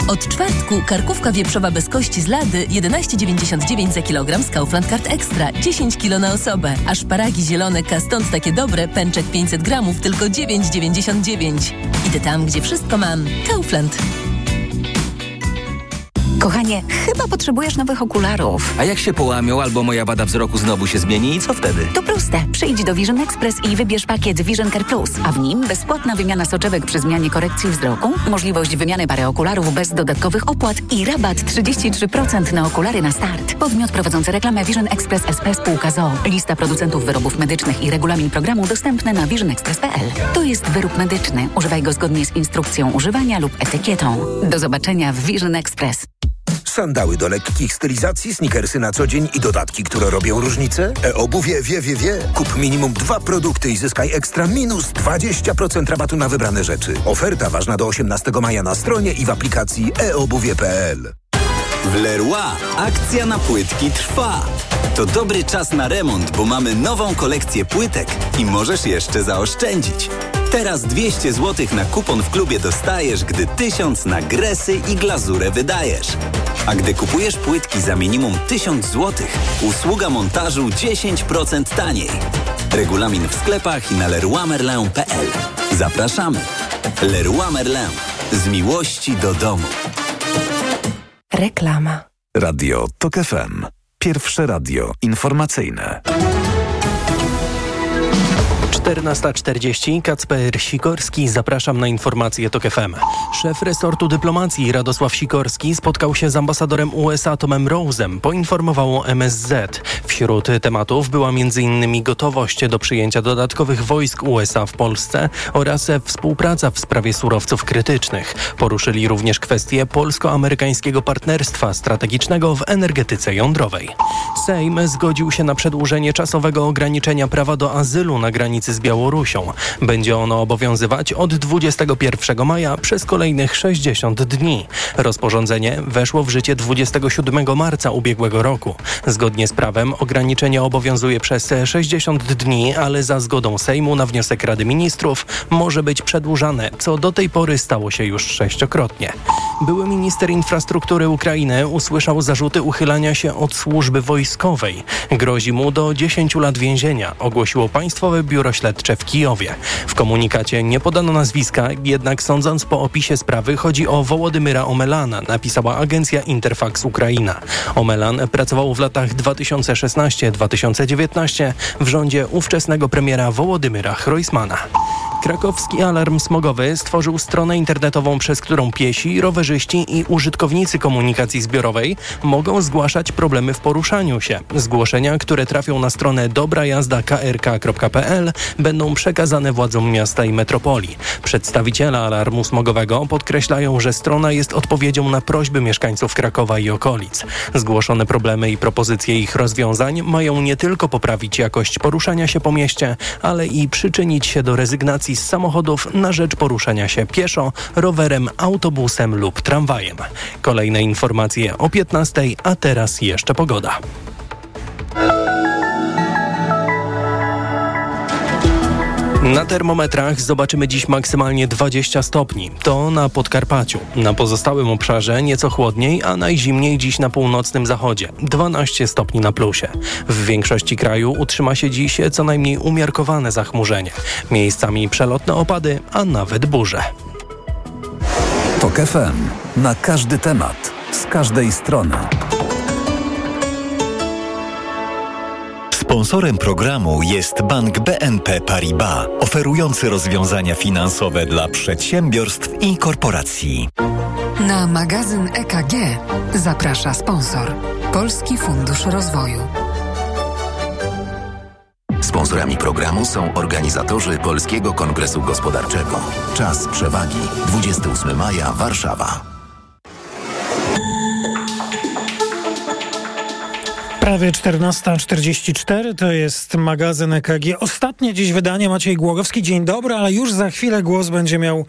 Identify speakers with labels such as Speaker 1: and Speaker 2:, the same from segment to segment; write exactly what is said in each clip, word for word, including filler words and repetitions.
Speaker 1: Od czwartku karkówka wieprzowa bez kości z Lady jedenaście dziewięćdziesiąt dziewięć za kilogram z Kaufland Card Extra, dziesięć kilo na osobę. A szparagi zielone K, stąd takie dobre, pęczek pięćset gramów, tylko dziewięć dziewięćdziesiąt dziewięć. Idę tam, gdzie wszystko mam. Kaufland.
Speaker 2: Kochanie, chyba potrzebujesz nowych okularów.
Speaker 3: A jak się połamią albo moja wada wzroku znowu się zmieni i co wtedy?
Speaker 2: To proste. Przyjdź do Vision Express i wybierz pakiet Vision Care Plus, a w nim bezpłatna wymiana soczewek przy zmianie korekcji wzroku, możliwość wymiany pary okularów bez dodatkowych opłat i rabat trzydzieści trzy procent na okulary na start. Podmiot prowadzący reklamę Vision Express S P Spółka z o o. Lista producentów wyrobów medycznych i regulamin programu dostępne na vision express kropka p l. To jest wyrób medyczny. Używaj go zgodnie z instrukcją używania lub etykietą. Do zobaczenia w Vision Express.
Speaker 4: Sandały do lekkich stylizacji, sneakersy na co dzień i dodatki, które robią różnicę? E-obuwie wie, wie, wie. Kup minimum dwa produkty i zyskaj ekstra minus dwadzieścia procent rabatu na wybrane rzeczy. Oferta ważna do osiemnastego maja na stronie i w aplikacji e obuwie kropka p l.
Speaker 5: W Leroy akcja na płytki trwa. To dobry czas na remont, bo mamy nową kolekcję płytek i możesz jeszcze zaoszczędzić. Teraz dwieście złotych na kupon w klubie dostajesz, gdy tysiąc na gresy i glazurę wydajesz. A gdy kupujesz płytki za minimum tysiąc złotych, usługa montażu dziesięć procent taniej. Regulamin w sklepach i na leroy merlin kropka p l. Zapraszamy. Leroy Merlin. Z miłości do domu.
Speaker 2: Reklama.
Speaker 6: Radio Tok F M. Pierwsze radio informacyjne.
Speaker 7: czternasta czterdzieści, Kacper Sikorski, zapraszam na informacje Tok F M. Szef resortu dyplomacji Radosław Sikorski spotkał się z ambasadorem U S A Tomem Rose'em, poinformowało M S Z. Wśród tematów była między innymi gotowość do przyjęcia dodatkowych wojsk U S A w Polsce oraz współpraca w sprawie surowców krytycznych. Poruszyli również kwestię polsko-amerykańskiego partnerstwa strategicznego w energetyce jądrowej. Sejm zgodził się na przedłużenie czasowego ograniczenia prawa do azylu na granicy z Białorusią. Będzie ono obowiązywać od dwudziestego pierwszego maja przez kolejnych sześćdziesiąt dni. Rozporządzenie weszło w życie dwudziestego siódmego marca ubiegłego roku. Zgodnie z prawem ograniczenie obowiązuje przez sześćdziesiąt dni, ale za zgodą Sejmu na wniosek Rady Ministrów może być przedłużane, co do tej pory stało się już sześciokrotnie. Były minister infrastruktury Ukrainy usłyszał zarzuty uchylania się od służby wojskowej. Grozi mu do dziesięciu lat więzienia, ogłosiło Państwowe Biuro Śledcze w Kijowie. W komunikacie nie podano nazwiska, jednak sądząc po opisie sprawy chodzi o Wołodymyra Omelana, napisała agencja Interfax Ukraina. Omelan pracował w latach dwa tysiące szesnastego do dwa tysiące dziewiętnastego w rządzie ówczesnego premiera Wołodymyra Chrojsmana. Krakowski Alarm Smogowy stworzył stronę internetową, przez którą piesi, rowerzyści i użytkownicy komunikacji zbiorowej mogą zgłaszać problemy w poruszaniu się. Zgłoszenia, które trafią na stronę dobra jazda k r k kropka p l będą przekazane władzom miasta i metropolii. Przedstawiciele Alarmu Smogowego podkreślają, że strona jest odpowiedzią na prośby mieszkańców Krakowa i okolic. Zgłoszone problemy i propozycje ich rozwiązań mają nie tylko poprawić jakość poruszania się po mieście, ale i przyczynić się do rezygnacji z samochodów na rzecz poruszania się pieszo, rowerem, autobusem lub tramwajem. Kolejne informacje o piętnastej, a teraz jeszcze pogoda. Na termometrach zobaczymy dziś maksymalnie dwadzieścia stopni. To na Podkarpaciu. Na pozostałym obszarze nieco chłodniej, a najzimniej dziś na północnym zachodzie. dwanaście stopni na plusie. W większości kraju utrzyma się dziś co najmniej umiarkowane zachmurzenie. Miejscami przelotne opady, a nawet burze.
Speaker 6: Tok F M. Na każdy temat. Z każdej strony.
Speaker 8: Sponsorem programu jest Bank B N P Paribas, oferujący rozwiązania finansowe dla przedsiębiorstw i korporacji.
Speaker 9: Na magazyn E K G zaprasza sponsor Polski Fundusz Rozwoju.
Speaker 10: Sponsorami programu są organizatorzy Polskiego Kongresu Gospodarczego. Czas przewagi. dwudziestego ósmego maja, Warszawa.
Speaker 11: Prawie czternasta czterdzieści cztery, to jest magazyn E K G. Ostatnie dziś wydanie, Maciej Głogowski. Dzień dobry, ale już za chwilę głos będzie miał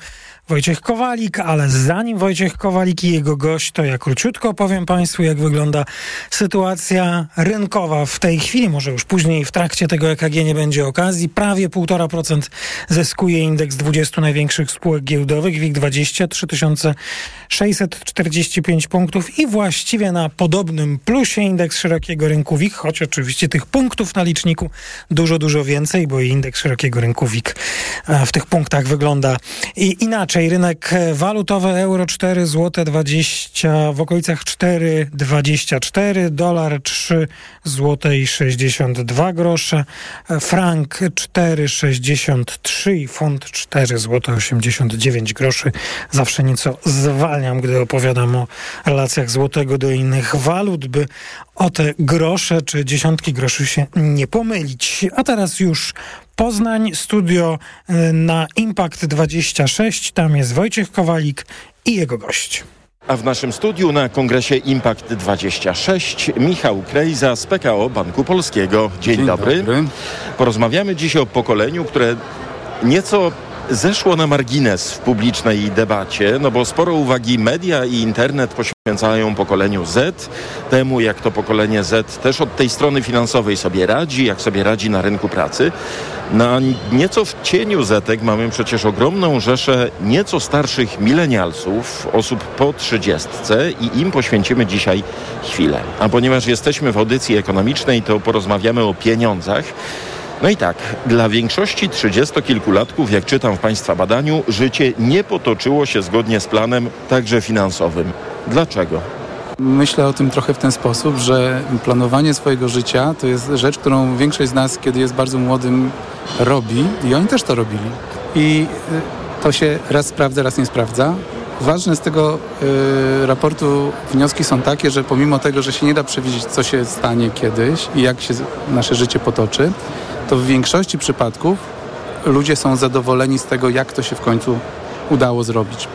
Speaker 11: Wojciech Kowalik, ale zanim Wojciech Kowalik i jego gość, to ja króciutko opowiem Państwu, jak wygląda sytuacja rynkowa w tej chwili. Może już później w trakcie tego E K G nie będzie okazji. Prawie półtora procent zyskuje indeks dwudziestu największych spółek giełdowych, WIG dwadzieścia, trzy tysiące sześćset czterdzieści pięć punktów i właściwie na podobnym plusie indeks szerokiego rynku WIG, choć oczywiście tych punktów na liczniku dużo, dużo więcej, bo indeks szerokiego rynku WIG w tych punktach wygląda i inaczej. Rynek walutowy euro cztery złote dwadzieścia, w okolicach cztery dwadzieścia cztery, dolar trzy złote i sześćdziesiąt dwa grosze, frank cztery sześćdziesiąt trzy i funt cztery złote osiemdziesiąt dziewięć groszy. Zawsze nieco zwalniam, gdy opowiadam o relacjach złotego do innych walut, by o te grosze czy dziesiątki groszy się nie pomylić. A teraz już Poznań, studio na Impact dwadzieścia sześć. Tam jest Wojciech Kowalik i jego gość.
Speaker 12: A w naszym studiu na kongresie Impact dwadzieścia sześć Michał Krejza z P K O Banku Polskiego. Dzień, Dzień dobry. dobry. Porozmawiamy dziś o pokoleniu, które nieco zeszło na margines w publicznej debacie, no bo sporo uwagi media i internet poświęcają pokoleniu Z, temu jak to pokolenie Z też od tej strony finansowej sobie radzi, jak sobie radzi na rynku pracy. Na nieco w cieniu Zetek mamy przecież ogromną rzeszę nieco starszych milenialsów, osób po trzydziestce i im poświęcimy dzisiaj chwilę. A ponieważ jesteśmy w audycji ekonomicznej, to porozmawiamy o pieniądzach. No i tak, dla większości trzydziestokilkulatków, jak czytam w Państwa badaniu, życie nie potoczyło się zgodnie z planem, także finansowym. Dlaczego?
Speaker 13: Myślę o tym trochę w ten sposób, że planowanie swojego życia to jest rzecz, którą większość z nas, kiedy jest bardzo młodym, robi i oni też to robili. I to się raz sprawdza, raz nie sprawdza. Ważne z tego y, raportu wnioski są takie, że pomimo tego, że się nie da przewidzieć, co się stanie kiedyś i jak się nasze życie potoczy, to w większości przypadków ludzie są zadowoleni z tego, jak to się w końcu udało zrobić.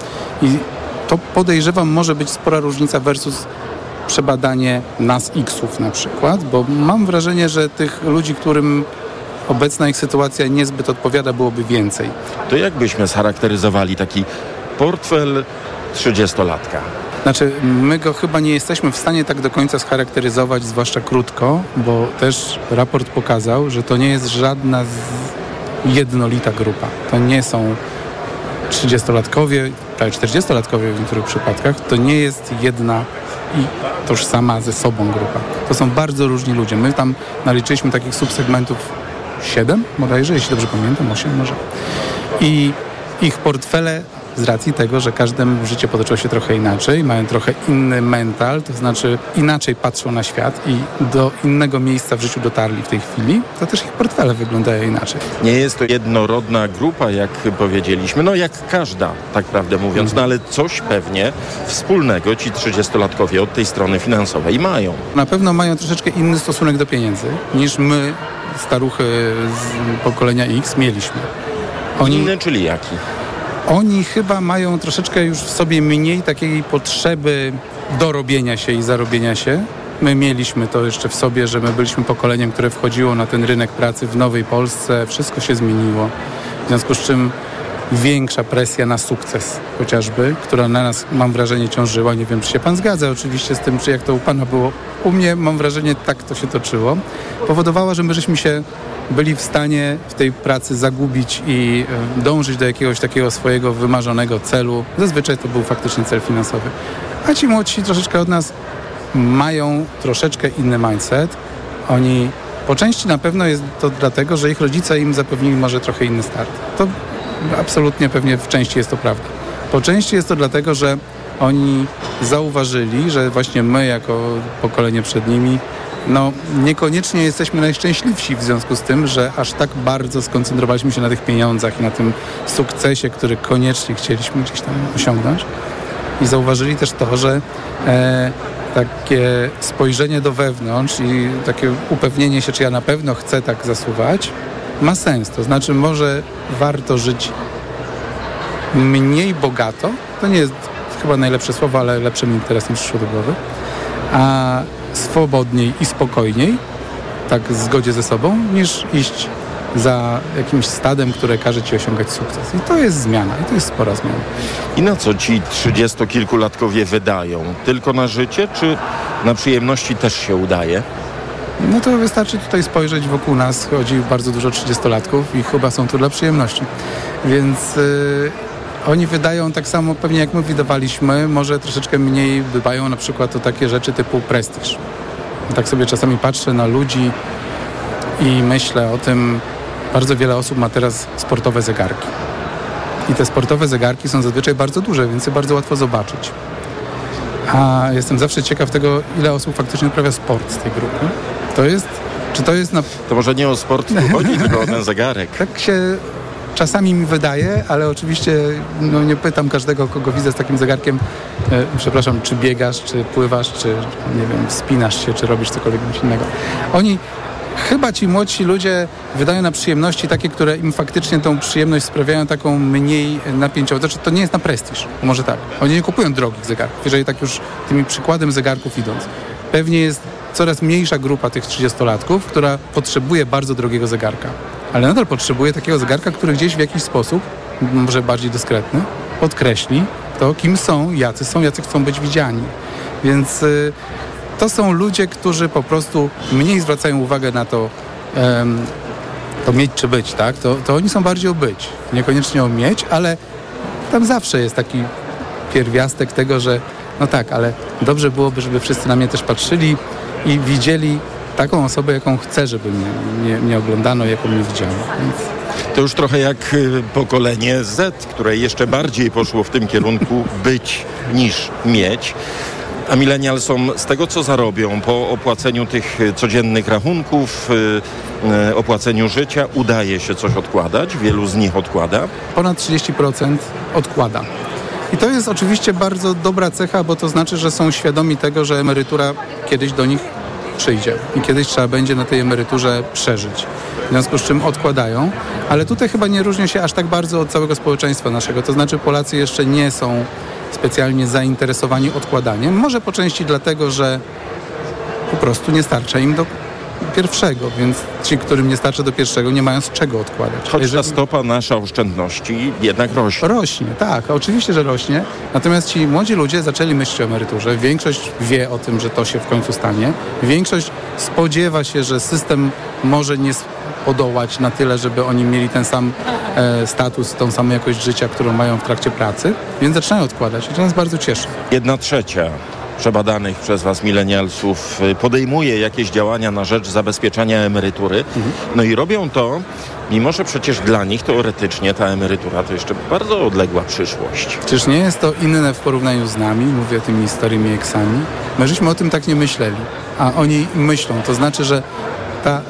Speaker 13: I to podejrzewam może być spora różnica versus przebadanie nas X-ów na przykład, bo mam wrażenie, że tych ludzi, którym obecna ich sytuacja niezbyt odpowiada, byłoby więcej.
Speaker 12: To jak byśmy scharakteryzowali taki portfel trzydziestolatka?
Speaker 13: Znaczy, my go chyba nie jesteśmy w stanie tak do końca scharakteryzować, zwłaszcza krótko, bo też raport pokazał, że to nie jest żadna jednolita grupa. To nie są trzydziestolatkowie, ale czterdziestolatkowie w niektórych przypadkach. To nie jest jedna i tożsama ze sobą grupa. To są bardzo różni ludzie. My tam naliczyliśmy takich subsegmentów siedem, bodajże, jeśli dobrze pamiętam, osiem może. I ich portfele z racji tego, że każdemu życie potoczyło się trochę inaczej, mają trochę inny mental, to znaczy inaczej patrzą na świat i do innego miejsca w życiu dotarli w tej chwili, to też ich portfele wyglądają inaczej.
Speaker 12: Nie jest to jednorodna grupa, jak powiedzieliśmy, no jak każda, tak prawdę mówiąc, no ale coś pewnie wspólnego ci trzydziestolatkowie od tej strony finansowej mają.
Speaker 13: Na pewno mają troszeczkę inny stosunek do pieniędzy niż my, staruchy z pokolenia X, mieliśmy.
Speaker 12: Oni... Inny, czyli jaki?
Speaker 13: Oni chyba mają troszeczkę już w sobie mniej takiej potrzeby dorobienia się i zarobienia się. My mieliśmy to jeszcze w sobie, że my byliśmy pokoleniem, które wchodziło na ten rynek pracy w nowej Polsce. Wszystko się zmieniło. W związku z czym większa presja na sukces chociażby, która na nas, mam wrażenie, ciążyła. Nie wiem, czy się pan zgadza oczywiście z tym, czy jak to u pana było. U mnie, mam wrażenie, tak to się toczyło. Powodowała, że my żeśmy się byli w stanie w tej pracy zagubić i dążyć do jakiegoś takiego swojego wymarzonego celu. Zazwyczaj to był faktycznie cel finansowy. A ci młodsi troszeczkę od nas mają troszeczkę inny mindset. Oni po części na pewno jest to dlatego, że ich rodzice im zapewnili może trochę inny start. To absolutnie pewnie w części jest to prawda. Po części jest to dlatego, że oni zauważyli, że właśnie my jako pokolenie przed nimi no niekoniecznie jesteśmy najszczęśliwsi w związku z tym, że aż tak bardzo skoncentrowaliśmy się na tych pieniądzach i na tym sukcesie, który koniecznie chcieliśmy gdzieś tam osiągnąć. I zauważyli też to, że e, takie spojrzenie do wewnątrz i takie upewnienie się, czy ja na pewno chcę tak zasuwać, ma sens. To znaczy może warto żyć mniej bogato, to nie jest chyba najlepsze słowo, ale lepsze mi teraz niż przyszło do głowy, a swobodniej i spokojniej, tak w zgodzie ze sobą, niż iść za jakimś stadem, które każe ci osiągać sukces. I to jest zmiana, i to jest spora zmiana.
Speaker 12: I na co ci trzydziestokilkulatkowie wydają? Tylko na życie, czy na przyjemności też się udaje?
Speaker 13: No to wystarczy tutaj spojrzeć wokół nas. Chodzi bardzo dużo trzydziestolatków i chyba są tu dla przyjemności. Więc yy, oni wydają tak samo pewnie jak my wydawaliśmy, może troszeczkę mniej dbają na przykład o takie rzeczy typu prestiż. Tak sobie czasami patrzę na ludzi i myślę o tym, bardzo wiele osób ma teraz sportowe zegarki. I te sportowe zegarki są zazwyczaj bardzo duże, więc je bardzo łatwo zobaczyć. A jestem zawsze ciekaw tego, ile osób faktycznie uprawia sport z tej grupy. To jest, czy to jest na...
Speaker 12: To może nie o sport tu chodzi, tylko o ten zegarek.
Speaker 13: Tak się czasami mi wydaje, ale oczywiście no, nie pytam każdego, kogo widzę z takim zegarkiem, e, przepraszam, czy biegasz, czy pływasz, czy nie wiem, wspinasz się, czy robisz cokolwiek innego. Oni, chyba ci młodsi ludzie wydają na przyjemności takie, które im faktycznie tą przyjemność sprawiają taką mniej napięciową. Znaczy, to nie jest na prestiż, może tak. Oni nie kupują drogich zegarków, jeżeli tak już tymi przykładem zegarków idąc. Pewnie jest coraz mniejsza grupa tych trzydziestolatków, która potrzebuje bardzo drogiego zegarka. Ale nadal potrzebuje takiego zegarka, który gdzieś w jakiś sposób, może bardziej dyskretny, podkreśli to, kim są, jacy są, jacy chcą być widziani. Więc y, to są ludzie, którzy po prostu mniej zwracają uwagę na to, um, to mieć czy być, tak? To, to oni są bardziej o być, niekoniecznie o mieć, ale tam zawsze jest taki pierwiastek tego, że no tak, ale dobrze byłoby, żeby wszyscy na mnie też patrzyli i widzieli taką osobę, jaką chcę, żeby mnie, mnie, mnie oglądano, jaką mnie widziano. Więc...
Speaker 12: To już trochę jak pokolenie Z, które jeszcze bardziej poszło w tym kierunku być niż mieć. A milenialsom z tego, co zarobią po opłaceniu tych codziennych rachunków, opłaceniu życia, udaje się coś odkładać. Wielu z nich odkłada.
Speaker 13: Ponad trzydzieści procent odkłada. I to jest oczywiście bardzo dobra cecha, bo to znaczy, że są świadomi tego, że emerytura kiedyś do nich przyjdzie i kiedyś trzeba będzie na tej emeryturze przeżyć. W związku z czym odkładają, ale tutaj chyba nie różnią się aż tak bardzo od całego społeczeństwa naszego. To znaczy Polacy jeszcze nie są specjalnie zainteresowani odkładaniem. Może po części dlatego, że po prostu nie starcza im do pierwszego, więc ci, którym nie starcza do pierwszego, nie mają z czego odkładać.
Speaker 12: Choć ta stopa nasza oszczędności jednak rośnie.
Speaker 13: Rośnie, tak, oczywiście, że rośnie. Natomiast ci młodzi ludzie zaczęli myśleć o emeryturze. Większość wie o tym, że to się w końcu stanie. Większość spodziewa się, że system może nie podołać na tyle, żeby oni mieli ten sam e, status, tą samą jakość życia, którą mają w trakcie pracy, więc zaczynają odkładać i to nas bardzo cieszy.
Speaker 12: Jedna trzecia przebadanych przez was milenialsów podejmuje jakieś działania na rzecz zabezpieczenia emerytury. Mhm. No i robią to, mimo że przecież dla nich teoretycznie ta emerytura to jeszcze bardzo odległa przyszłość.
Speaker 13: Czyż nie jest to inne w porównaniu z nami? Mówię tymi starymi eksami. My żeśmy o tym tak nie myśleli, a oni myślą. To znaczy, że ta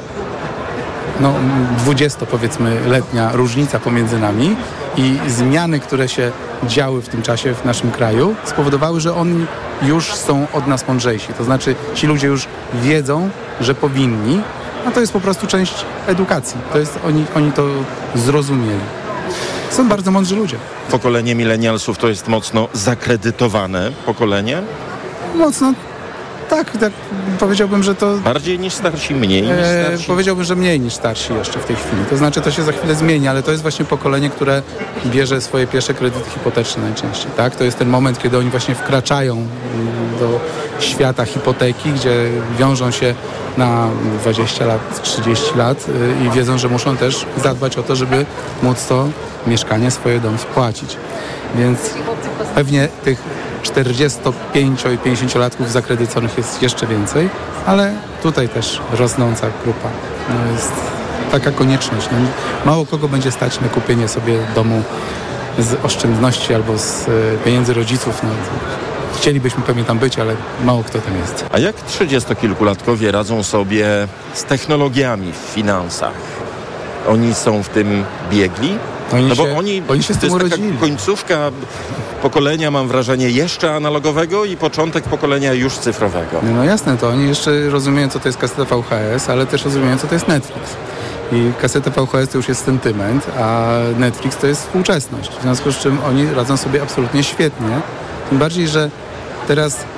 Speaker 13: no, dwudziesto powiedzmy letnia różnica pomiędzy nami i zmiany, które się działy w tym czasie w naszym kraju, spowodowały, że oni już są od nas mądrzejsi. To znaczy ci ludzie już wiedzą, że powinni, a to jest po prostu część edukacji. To jest, oni, oni to zrozumieli. Są bardzo mądrzy ludzie.
Speaker 12: Pokolenie milenialsów to jest mocno zakredytowane pokolenie?
Speaker 13: Mocno. Tak, tak, powiedziałbym, że to...
Speaker 12: Bardziej niż starsi, mniej niż starsi?
Speaker 13: E, powiedziałbym, że mniej niż starsi jeszcze w tej chwili. To znaczy, to się za chwilę zmieni, ale to jest właśnie pokolenie, które bierze swoje pierwsze kredyty hipoteczne najczęściej, tak? To jest ten moment, kiedy oni właśnie wkraczają do świata hipoteki, gdzie wiążą się na dwadzieścia lat, trzydzieści lat i wiedzą, że muszą też zadbać o to, żeby móc to mieszkanie, swoje dom spłacić. Więc pewnie tych czterdziesto-pięcio- i pięćdziesięciolatków zakredytowanych jest jeszcze więcej, ale tutaj też rosnąca grupa. No jest taka konieczność. No, mało kogo będzie stać na kupienie sobie domu z oszczędności albo z pieniędzy rodziców. No, chcielibyśmy pewnie tam być, ale mało kto tam jest.
Speaker 12: A jak trzydziestokilkulatkowie radzą sobie z technologiami w finansach? Oni są w tym biegli?
Speaker 13: Oni
Speaker 12: no bo
Speaker 13: się,
Speaker 12: oni,
Speaker 13: oni się z
Speaker 12: to
Speaker 13: tym
Speaker 12: jest taka
Speaker 13: urodzili.
Speaker 12: końcówka pokolenia, mam wrażenie, jeszcze analogowego i początek pokolenia już cyfrowego.
Speaker 13: No jasne, to oni jeszcze rozumieją, co to jest kaseta V H S, ale też rozumieją, co to jest Netflix. I kaseta V H S to już jest sentyment, a Netflix to jest współczesność. W związku z czym oni radzą sobie absolutnie świetnie. Tym bardziej, że teraz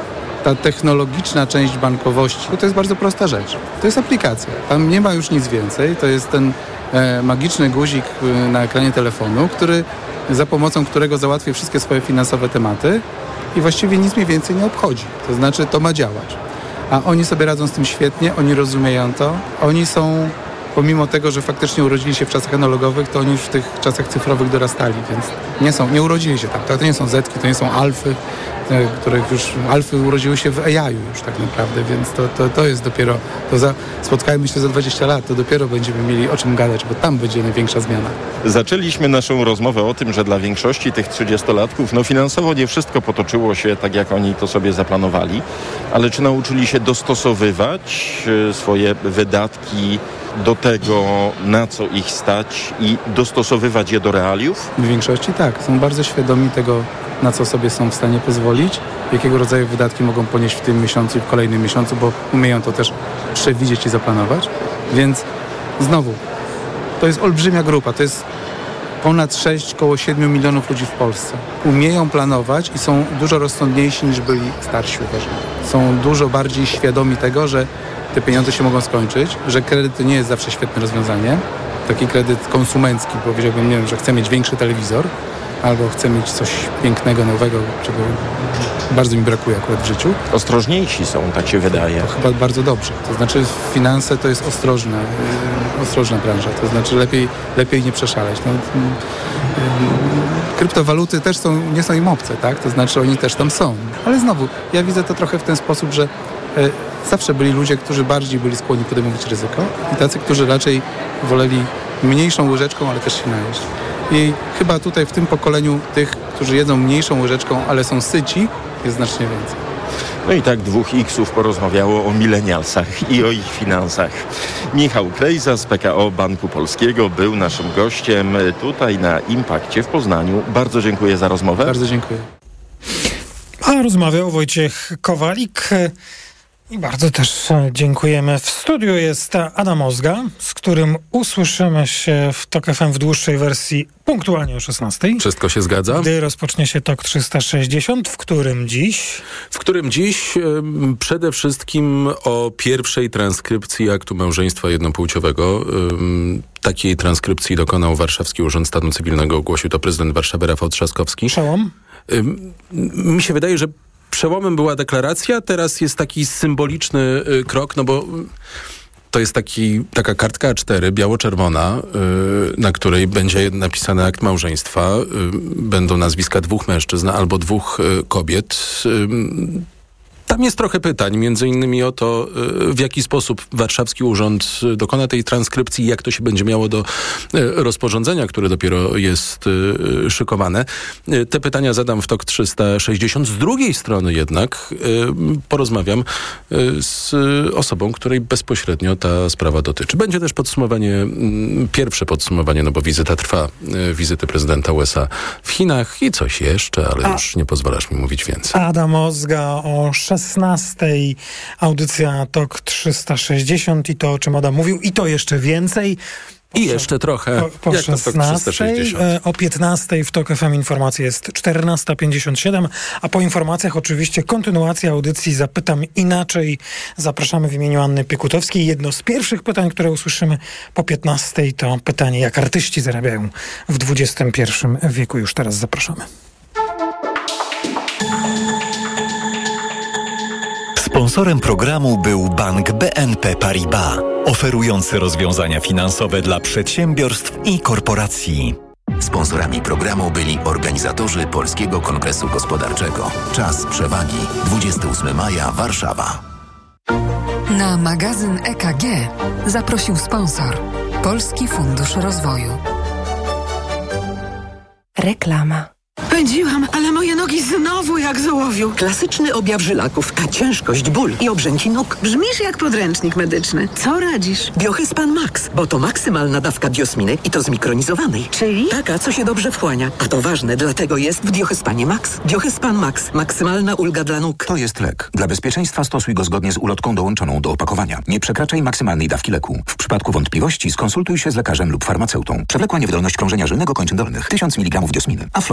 Speaker 13: ta technologiczna część bankowości, to jest bardzo prosta rzecz. To jest aplikacja. Tam nie ma już nic więcej. To jest ten e, magiczny guzik na ekranie telefonu, który, za pomocą którego załatwię wszystkie swoje finansowe tematy i właściwie nic mnie więcej nie obchodzi. To znaczy, to ma działać. A oni sobie radzą z tym świetnie, oni rozumieją to. Oni są, pomimo tego, że faktycznie urodzili się w czasach analogowych, to oni już w tych czasach cyfrowych dorastali, więc nie są, nie urodzili się tam. To nie są zetki, to nie są alfy, te, których już, alfy urodziły się w A I już tak naprawdę, więc to, to, to jest dopiero, to za, spotkajmy się za dwadzieścia lat, to dopiero będziemy mieli o czym gadać, bo tam będzie największa zmiana.
Speaker 12: Zaczęliśmy naszą rozmowę o tym, że dla większości tych trzydziestolatków, no finansowo nie wszystko potoczyło się tak, jak oni to sobie zaplanowali, ale czy nauczyli się dostosowywać swoje wydatki do tego, na co ich stać i dostosowywać je do realiów?
Speaker 13: W większości tak. Są bardzo świadomi tego, na co sobie są w stanie pozwolić, jakiego rodzaju wydatki mogą ponieść w tym miesiącu i w kolejnym miesiącu, bo umieją to też przewidzieć i zaplanować. Więc znowu, to jest olbrzymia grupa. To jest ponad sześć, koło siedmiu milionów ludzi w Polsce. Umieją planować i są dużo rozsądniejsi niż byli starsi, uważam. Są dużo bardziej świadomi tego, że te pieniądze się mogą skończyć, że kredyt to nie jest zawsze świetne rozwiązanie. Taki kredyt konsumencki, powiedziałbym, nie wiem, że chcę mieć większy telewizor albo chcę mieć coś pięknego, nowego, czego bardzo mi brakuje akurat w życiu.
Speaker 12: Ostrożniejsi są, tak się wydaje.
Speaker 13: To chyba bardzo dobrze. To znaczy finanse to jest ostrożna, yy, ostrożna branża. To znaczy lepiej, lepiej nie przeszaleć. No, yy, yy, kryptowaluty też są, nie są im obce, tak? To znaczy oni też tam są. Ale znowu, ja widzę to trochę w ten sposób, że yy, zawsze byli ludzie, którzy bardziej byli skłonni podejmować ryzyko i tacy, którzy raczej woleli mniejszą łyżeczką, ale też się najeść. I chyba tutaj w tym pokoleniu tych, którzy jedzą mniejszą łyżeczką, ale są syci, jest znacznie więcej.
Speaker 12: No i tak dwóch iksów porozmawiało o milenialsach i o ich finansach. Michał Krejza z P K O Banku Polskiego był naszym gościem tutaj na Impakcie w Poznaniu. Bardzo dziękuję za rozmowę.
Speaker 13: Bardzo dziękuję.
Speaker 11: A rozmawiał Wojciech Kowalik. I bardzo też dziękujemy. W studiu jest Adam Ozga, z którym usłyszymy się w Tok F M w dłuższej wersji punktualnie o szesnastej.
Speaker 14: Wszystko się zgadza.
Speaker 11: Gdy rozpocznie się Tok trzysta sześćdziesiąt, w którym dziś...
Speaker 14: W którym dziś y, przede wszystkim o pierwszej transkrypcji aktu małżeństwa jednopłciowego. Y, takiej transkrypcji dokonał Warszawski Urząd Stanu Cywilnego. Ogłosił to prezydent Warszawy Rafał Trzaskowski.
Speaker 11: Przełom?
Speaker 14: Y, mi się wydaje, że przełomem była deklaracja, teraz jest taki symboliczny y, krok, no bo to jest taki, taka kartka A cztery, biało-czerwona, y, na której będzie napisany akt małżeństwa. Y, będą nazwiska dwóch mężczyzn albo dwóch y, kobiet. Y, Tam jest trochę pytań, między innymi o to, w jaki sposób Warszawski Urząd dokona tej transkrypcji, jak to się będzie miało do rozporządzenia, które dopiero jest szykowane. Te pytania zadam w Tok trzysta sześćdziesiąt. Z drugiej strony jednak porozmawiam z osobą, której bezpośrednio ta sprawa dotyczy. Będzie też podsumowanie, pierwsze podsumowanie, no bo wizyta trwa, wizyty prezydenta U S A w Chinach i coś jeszcze, ale A, już nie pozwalasz mi mówić więcej.
Speaker 11: Adam Ozga o szesnastej, audycja Tok trzysta sześćdziesiąt i to, o czym Adam mówił, i to jeszcze więcej.
Speaker 14: I jeszcze trochę.
Speaker 11: Po, po
Speaker 14: jak
Speaker 11: szesnastej, o piętnastej w Tok F M informacji jest czternasta pięćdziesiąt siedem, a po informacjach oczywiście kontynuacja audycji Zapytam Inaczej. Zapraszamy w imieniu Anny Piekutowskiej. Jedno z pierwszych pytań, które usłyszymy po piętnastej, to pytanie, jak artyści zarabiają w dwudziestym pierwszym wieku. Już teraz zapraszamy.
Speaker 8: Sponsorem programu był Bank B N P Paribas, oferujący rozwiązania finansowe dla przedsiębiorstw i korporacji.
Speaker 10: Sponsorami programu byli organizatorzy Polskiego Kongresu Gospodarczego. Czas przewagi. dwudziestego ósmego maja, Warszawa.
Speaker 9: Na magazyn E K G zaprosił sponsor Polski Fundusz Rozwoju.
Speaker 15: Reklama. Pędziłam, ale moje nogi znowu jak z ołowiu. Klasyczny objaw żylaków, a ciężkość, ból i obrzęki nóg.
Speaker 16: Brzmisz jak podręcznik medyczny. Co radzisz?
Speaker 15: Biohyspan Max, bo to maksymalna dawka diosminy i to zmikronizowanej.
Speaker 16: Czyli?
Speaker 15: Taka, co się dobrze wchłania. A to ważne, dlatego jest w Biohyspanie Max. Biohyspan Max. Maksymalna ulga dla nóg.
Speaker 17: To jest lek. Dla bezpieczeństwa stosuj go zgodnie z ulotką dołączoną do opakowania. Nie przekraczaj maksymalnej dawki leku. W przypadku wątpliwości skonsultuj się z lekarzem lub farmaceutą. Przewlekła niewydolność krążenia żylnego kończyn dolnych. tysiąc miligramów diosminy. Aflofarm.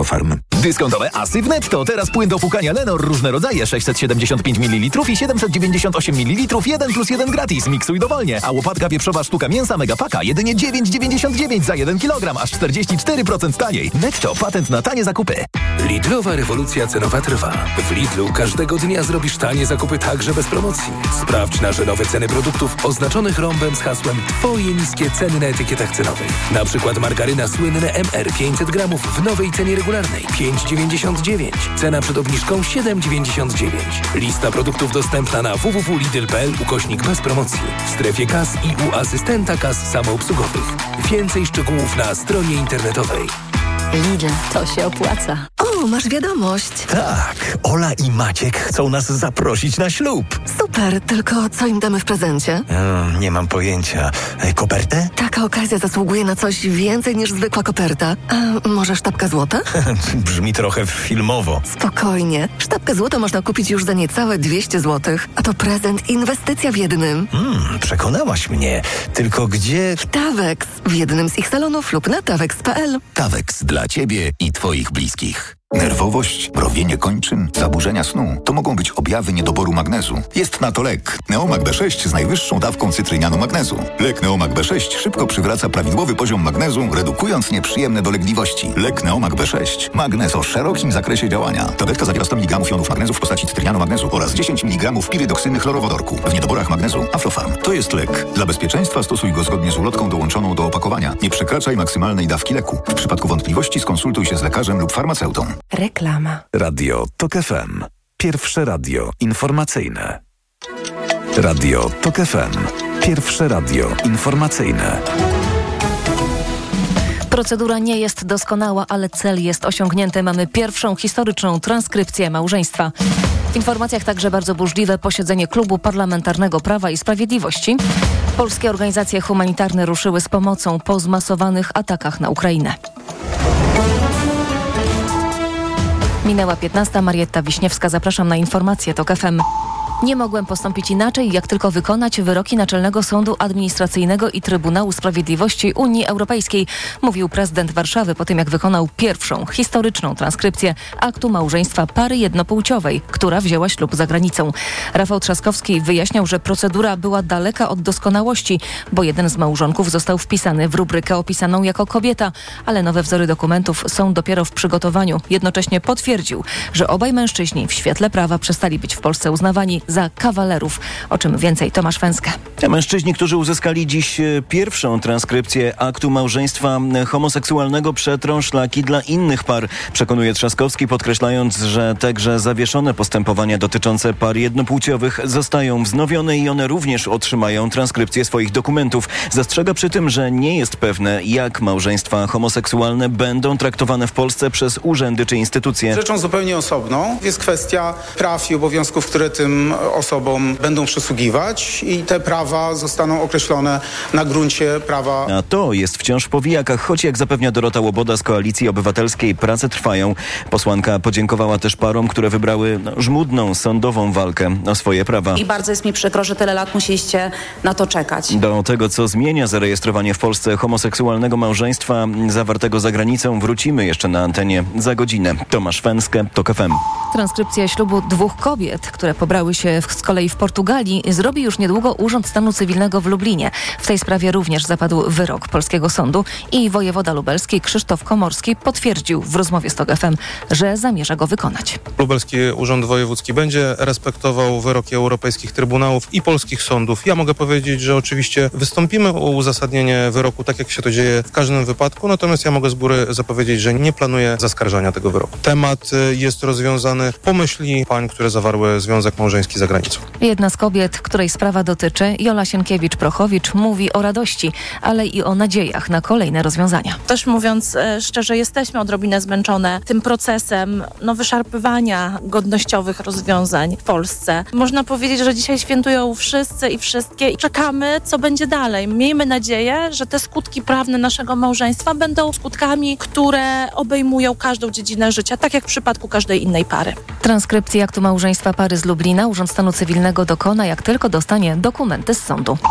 Speaker 18: Dyskontowe asy w Netto. Teraz płyn do płukania Lenor. Różne rodzaje. sześćset siedemdziesiąt pięć mililitrów i siedemset dziewięćdziesiąt osiem mililitrów. jeden plus jeden gratis. Miksuj dowolnie. A łopatka wieprzowa sztuka mięsa Megapaka jedynie dziewięć dziewięćdziesiąt dziewięć za jeden kilogram. Aż czterdzieści cztery procent taniej. Netto. Patent na tanie zakupy.
Speaker 19: Lidlowa rewolucja cenowa trwa. W Lidlu każdego dnia zrobisz tanie zakupy także bez promocji. Sprawdź nasze nowe ceny produktów oznaczonych rąbem z hasłem Twoje niskie ceny na etykietach cenowych. Na przykład margaryna słynne M R pięćset gramów w nowej cenie regularnej pięć dziewięćdziesiąt dziewięć. Cena przed obniżką siedem dziewięćdziesiąt dziewięć. Lista produktów dostępna na w w w kropka lidl kropka p l ukośnik bez promocji. W strefie kas i u asystenta kas samoobsługowych. Więcej szczegółów na stronie internetowej.
Speaker 1: Lidl, to się opłaca.
Speaker 20: O, masz wiadomość.
Speaker 18: Tak, Ola i Maciek chcą nas zaprosić na ślub.
Speaker 20: Super, tylko co im damy w prezencie?
Speaker 18: Hmm, nie mam pojęcia. E, kopertę?
Speaker 20: Taka okazja zasługuje na coś więcej niż zwykła koperta. A może sztabka złota?
Speaker 18: Brzmi trochę filmowo.
Speaker 20: Spokojnie. Sztabkę złota można kupić już za niecałe dwieście złotych. A to prezent, inwestycja w jednym.
Speaker 18: Hmm, przekonałaś mnie. Tylko gdzie?
Speaker 20: W Tawex. W jednym z ich salonów lub na tawex kropka p l.
Speaker 10: Tawex dla Ciebie i Twoich bliskich. Nerwowość, mrowienie kończyn, zaburzenia snu to mogą być objawy niedoboru magnezu. Jest na to lek Neomag B sześć z najwyższą dawką cytrynianu magnezu. Lek Neomag B sześć szybko przywraca prawidłowy poziom magnezu, redukując nieprzyjemne dolegliwości. Lek Neomag B sześć. Magnez o szerokim zakresie działania. Tabletka zawiera sto miligramów jonów magnezu w postaci cytrynianu magnezu oraz dziesięć miligramów pirydoksyny chlorowodorku. W niedoborach magnezu Aflofarm. To jest lek. Dla bezpieczeństwa stosuj go zgodnie z ulotką dołączoną do opakowania. Nie przekraczaj maksymalnej dawki leku. W przypadku wątpliwości skonsultuj się z lekarzem lub farmaceutą.
Speaker 9: Reklama.
Speaker 6: Radio TOK F M. Pierwsze radio informacyjne. Radio TOK F M. Pierwsze radio informacyjne.
Speaker 1: Procedura nie jest doskonała, ale cel jest osiągnięty. Mamy pierwszą historyczną transkrypcję małżeństwa. W informacjach także bardzo burzliwe posiedzenie Klubu Parlamentarnego Prawa i Sprawiedliwości. Polskie organizacje humanitarne ruszyły z pomocą po zmasowanych atakach na Ukrainę. Minęła piętnasta. Marietta Wiśniewska. Zapraszam na informacje TOK F M. Nie mogłem postąpić inaczej, jak tylko wykonać wyroki Naczelnego Sądu Administracyjnego i Trybunału Sprawiedliwości Unii Europejskiej, mówił prezydent Warszawy po tym, jak wykonał pierwszą historyczną transkrypcję aktu małżeństwa pary jednopłciowej, która wzięła ślub za granicą. Rafał Trzaskowski wyjaśniał, że procedura była daleka od doskonałości, bo jeden z małżonków został wpisany w rubrykę opisaną jako kobieta, ale nowe wzory dokumentów są dopiero w przygotowaniu. Jednocześnie potwierdził, że obaj mężczyźni w świetle prawa przestali być w Polsce uznawani za kawalerów. O czym więcej Tomasz Węska.
Speaker 3: Mężczyźni, którzy uzyskali dziś pierwszą transkrypcję aktu małżeństwa homoseksualnego, przetrą szlaki dla innych par, przekonuje Trzaskowski, podkreślając, że także zawieszone postępowania dotyczące par jednopłciowych zostają wznowione i one również otrzymają transkrypcję swoich dokumentów. Zastrzega przy tym, że nie jest pewne, jak małżeństwa homoseksualne będą traktowane w Polsce przez urzędy czy instytucje.
Speaker 13: Rzeczą zupełnie osobną jest kwestia praw i obowiązków, które tym osobom będą przysługiwać i te prawa zostaną określone na gruncie prawa.
Speaker 3: A to jest wciąż w powijakach, choć jak zapewnia Dorota Łoboda z Koalicji Obywatelskiej, prace trwają. Posłanka podziękowała też parom, które wybrały no, żmudną, sądową walkę o swoje prawa.
Speaker 21: I bardzo jest mi przykro, że tyle lat musieliście na to czekać.
Speaker 3: Do tego, co zmienia zarejestrowanie w Polsce homoseksualnego małżeństwa zawartego za granicą, wrócimy jeszcze na antenie za godzinę. Tomasz Węskę, TOK F M.
Speaker 1: Transkrypcja ślubu dwóch kobiet, które pobrały się z kolei w Portugalii, zrobi już niedługo Urząd Stanu Cywilnego w Lublinie. W tej sprawie również zapadł wyrok polskiego sądu i wojewoda lubelski Krzysztof Komorski potwierdził w rozmowie z TOK F M, że zamierza go wykonać.
Speaker 22: Lubelski Urząd Wojewódzki będzie respektował wyroki europejskich trybunałów i polskich sądów. Ja mogę powiedzieć, że oczywiście wystąpimy o uzasadnienie wyroku, tak jak się to dzieje w każdym wypadku, natomiast ja mogę z góry zapowiedzieć, że nie planuję zaskarżania tego wyroku. Temat jest rozwiązany po myśli pań, które zawarły związek małżeński za granicą.
Speaker 1: Jedna z kobiet, której sprawa dotyczy, Jola Sienkiewicz-Prochowicz, mówi o radości, ale i o nadziejach na kolejne rozwiązania.
Speaker 23: Też mówiąc e, szczerze, jesteśmy odrobinę zmęczone tym procesem no, wyszarpywania godnościowych rozwiązań w Polsce. Można powiedzieć, że dzisiaj świętują wszyscy i wszystkie i czekamy, co będzie dalej. Miejmy nadzieję, że te skutki prawne naszego małżeństwa będą skutkami, które obejmują każdą dziedzinę życia, tak jak w przypadku każdej innej pary.
Speaker 1: Transkrypcji aktu małżeństwa pary z Lublina Urząd Stanu Cywilnego dokona, jak tylko dostanie dokumenty z sądu.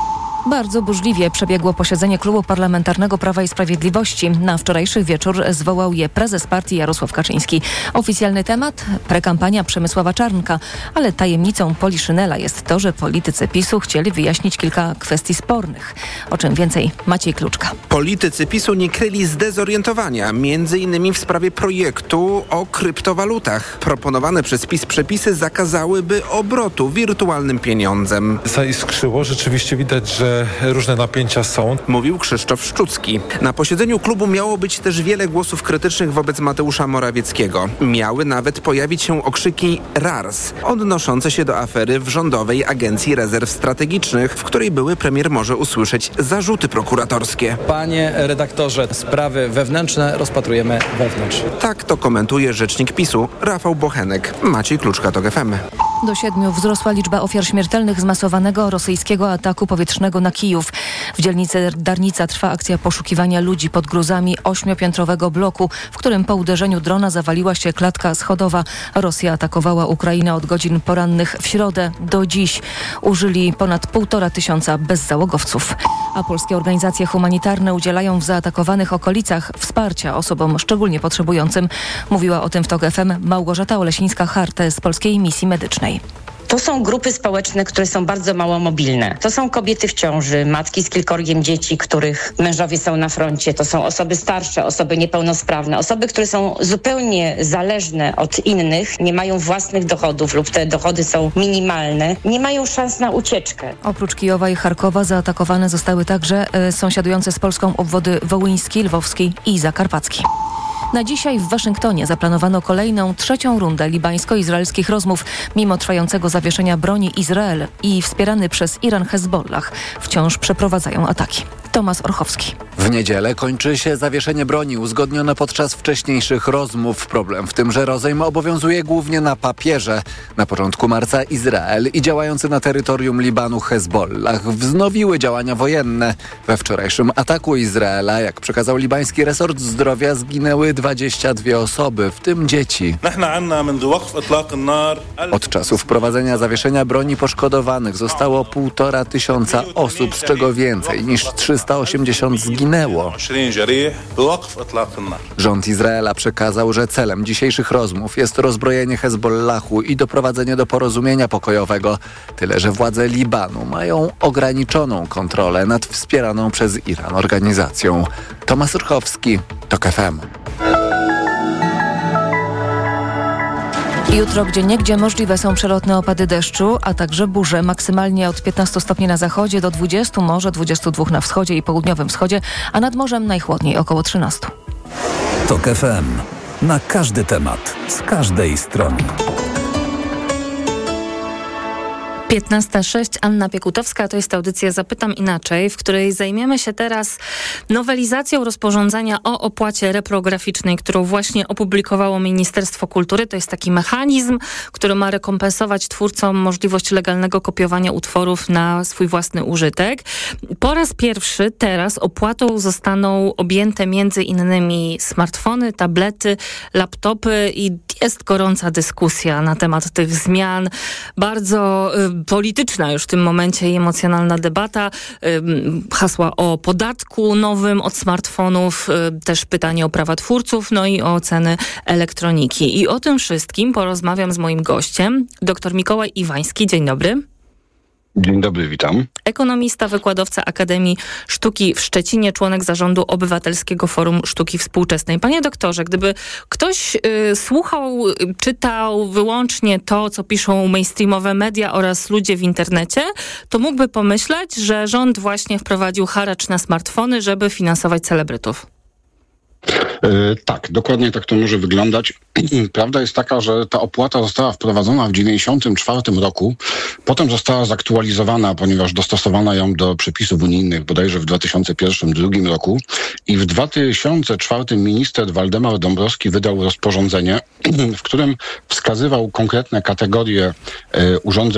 Speaker 2: Bardzo burzliwie przebiegło posiedzenie Klubu Parlamentarnego Prawa i Sprawiedliwości. Na wczorajszy wieczór zwołał je prezes partii Jarosław Kaczyński. Oficjalny temat? Prekampania Przemysława Czarnka. Ale tajemnicą Poliszynela jest to, że politycy PiSu chcieli wyjaśnić kilka kwestii spornych. O czym więcej Maciej Kluczka.
Speaker 4: Politycy PiSu nie kryli zdezorientowania, między innymi w sprawie projektu o kryptowalutach. Proponowane przez PiS przepisy zakazałyby obrotu wirtualnym pieniądzem.
Speaker 5: Zaiskrzyło, rzeczywiście widać, że różne napięcia są.
Speaker 4: Mówił Krzysztof Szczucki. Na posiedzeniu klubu miało być też wiele głosów krytycznych wobec Mateusza Morawieckiego. Miały nawet pojawić się okrzyki R A R S, odnoszące się do afery w Rządowej Agencji Rezerw Strategicznych, w której były premier może usłyszeć zarzuty prokuratorskie.
Speaker 24: Panie redaktorze, sprawy wewnętrzne rozpatrujemy wewnątrz.
Speaker 4: Tak to komentuje rzecznik PiSu Rafał Bochenek. Maciej Kluczka, TOK F M.
Speaker 2: Do siedmiu wzrosła liczba ofiar śmiertelnych zmasowanego rosyjskiego ataku powietrznego na Kijów. W dzielnicy Darnica trwa akcja poszukiwania ludzi pod gruzami ośmiopiętrowego bloku, w którym po uderzeniu drona zawaliła się klatka schodowa. Rosja atakowała Ukrainę od godzin porannych w środę do dziś. Użyli ponad półtora tysiąca bezzałogowców. A polskie organizacje humanitarne udzielają w zaatakowanych okolicach wsparcia osobom szczególnie potrzebującym. Mówiła o tym w TOK F M Małgorzata Olesińska-Harte z Polskiej Misji Medycznej.
Speaker 25: To są grupy społeczne, które są bardzo mało mobilne. To są kobiety w ciąży, matki z kilkorgiem dzieci, których mężowie są na froncie. To są osoby starsze, osoby niepełnosprawne, osoby, które są zupełnie zależne od innych, nie mają własnych dochodów lub te dochody są minimalne, nie mają szans na ucieczkę.
Speaker 2: Oprócz Kijowa i Charkowa zaatakowane zostały także y, sąsiadujące z Polską obwody wołyński, lwowski i zakarpacki. Na dzisiaj w Waszyngtonie zaplanowano kolejną, trzecią rundę libańsko-izraelskich rozmów. Mimo trwającego zawieszenia broni Izrael i wspierany przez Iran Hezbollah wciąż przeprowadzają ataki. Tomasz Orchowski.
Speaker 26: W niedzielę kończy się zawieszenie broni uzgodnione podczas wcześniejszych rozmów. Problem w tym, że rozejm obowiązuje głównie na papierze. Na początku marca Izrael i działający na terytorium Libanu Hezbollah wznowiły działania wojenne. We wczorajszym ataku Izraela, jak przekazał libański resort zdrowia, zginęły dwadzieścia dwie osoby, w tym dzieci. Od czasu wprowadzenia zawieszenia broni poszkodowanych zostało półtora tysiąca osób, z czego więcej niż trzysta osiemdziesiąt zginęło. Rząd Izraela przekazał, że celem dzisiejszych rozmów jest rozbrojenie Hezbollahu i doprowadzenie do porozumienia pokojowego. Tyle, że władze Libanu mają ograniczoną kontrolę nad wspieraną przez Iran organizacją. Tomasz Urchowski, TOK F M.
Speaker 2: Jutro gdzieniegdzie możliwe są przelotne opady deszczu, a także burze. Maksymalnie od piętnastu stopni na zachodzie do dwudziestu, może dwudziestu dwóch na wschodzie i południowym wschodzie, a nad morzem najchłodniej około trzynastu.
Speaker 6: TOK F M. Na każdy temat, z każdej strony.
Speaker 27: piętnasta sześć, Anna Piekutowska, to jest audycja Zapytam Inaczej, w której zajmiemy się teraz nowelizacją rozporządzenia o opłacie reprograficznej, którą właśnie opublikowało Ministerstwo Kultury. To jest taki mechanizm, który ma rekompensować twórcom możliwość legalnego kopiowania utworów na swój własny użytek. Po raz pierwszy teraz opłatą zostaną objęte między innymi smartfony, tablety, laptopy i jest gorąca dyskusja na temat tych zmian. Bardzo y, polityczna już w tym momencie i emocjonalna debata. Y, hasła o podatku nowym od smartfonów, y, też pytanie o prawa twórców, no i o ceny elektroniki. I o tym wszystkim porozmawiam z moim gościem, dr Mikołaj Iwański. Dzień dobry.
Speaker 28: Dzień dobry, witam.
Speaker 27: Ekonomista, wykładowca Akademii Sztuki w Szczecinie, członek zarządu Obywatelskiego Forum Sztuki Współczesnej. Panie doktorze, gdyby ktoś y, słuchał, czytał wyłącznie to, co piszą mainstreamowe media oraz ludzie w internecie, to mógłby pomyśleć, że rząd właśnie wprowadził haracz na smartfony, żeby finansować celebrytów.
Speaker 28: Yy, tak, dokładnie tak to może wyglądać. Prawda jest taka, że ta opłata została wprowadzona w dziewięćdziesiątym czwartym roku, potem została zaktualizowana, ponieważ dostosowano ją do przepisów unijnych bodajże w dwa tysiące pierwszym do dwa tysiące drugim roku i w dwa tysiące czwartym minister Waldemar Dąbrowski wydał rozporządzenie, w którym wskazywał konkretne kategorie y, urządzeń do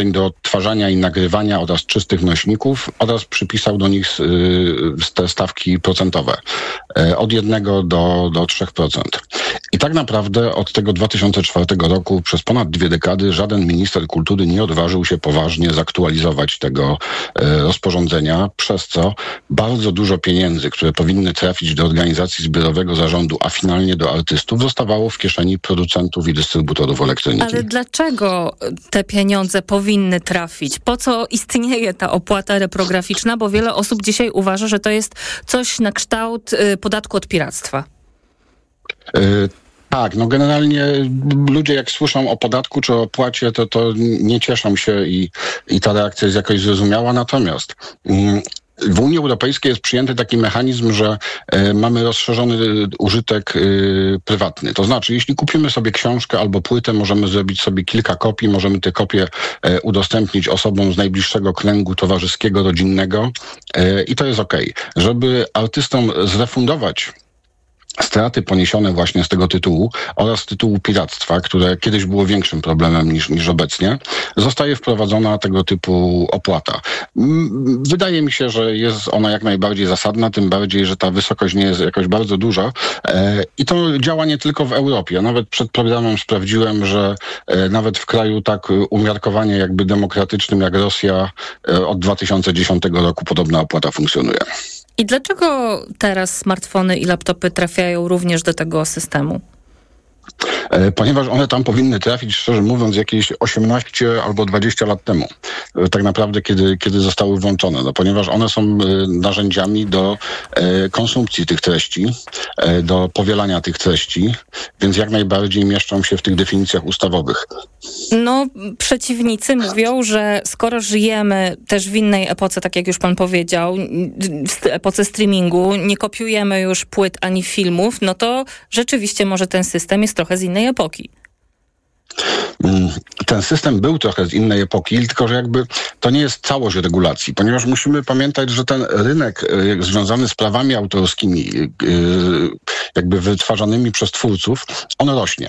Speaker 28: wytwarzania i nagrywania oraz czystych nośników oraz przypisał do nich te stawki procentowe od jednego do, do trzech procent. I tak naprawdę od tego dwa tysiące czwartego roku przez ponad dwie dekady żaden minister kultury nie odważył się poważnie zaktualizować tego rozporządzenia, przez co bardzo dużo pieniędzy, które powinny trafić do organizacji zbiorowego zarządu, a finalnie do artystów, zostawało w kieszeni producentów i dystrybutorów elektroniki.
Speaker 27: Ale dlaczego te pieniądze powinny trafić? Po co istnieje ta opłata reprograficzna? Bo wiele osób dzisiaj uważa, że to jest coś na kształt y, podatku od piractwa.
Speaker 28: Y- Tak, no generalnie ludzie jak słyszą o podatku czy o opłacie, to, to nie cieszą się i, i ta reakcja jest jakoś zrozumiała. Natomiast mm, w Unii Europejskiej jest przyjęty taki mechanizm, że e, mamy rozszerzony użytek e, prywatny. To znaczy, jeśli kupimy sobie książkę albo płytę, możemy zrobić sobie kilka kopii, możemy te kopie e, udostępnić osobom z najbliższego kręgu towarzyskiego, rodzinnego e, i to jest okej. Żeby artystom zrefundować straty poniesione właśnie z tego tytułu oraz z tytułu piractwa, które kiedyś było większym problemem niż, niż obecnie, zostaje wprowadzona tego typu opłata. Wydaje mi się, że jest ona jak najbardziej zasadna, tym bardziej, że ta wysokość nie jest jakoś bardzo duża e, i to działa nie tylko w Europie. Nawet przed programem sprawdziłem, że e, nawet w kraju tak umiarkowanie jakby demokratycznym jak Rosja e, od dwa tysiące dziesiątego roku podobna opłata funkcjonuje.
Speaker 27: I dlaczego teraz smartfony i laptopy trafiają również do tego systemu?
Speaker 28: Ponieważ one tam powinny trafić, szczerze mówiąc, jakieś osiemnaście albo dwadzieścia lat temu. Tak naprawdę, kiedy, kiedy zostały włączone. No, ponieważ one są narzędziami do e, konsumpcji tych treści, e, do powielania tych treści, więc jak najbardziej mieszczą się w tych definicjach ustawowych.
Speaker 27: No, przeciwnicy mówią, że skoro żyjemy też w innej epoce, tak jak już pan powiedział, w epoce streamingu, nie kopiujemy już płyt ani filmów, no to rzeczywiście może ten system jest trochę z innej epoki.
Speaker 28: Ten system był trochę z innej epoki, tylko że jakby to nie jest całość regulacji, ponieważ musimy pamiętać, że ten rynek y, związany z prawami autorskimi, y, jakby wytwarzanymi przez twórców, on rośnie.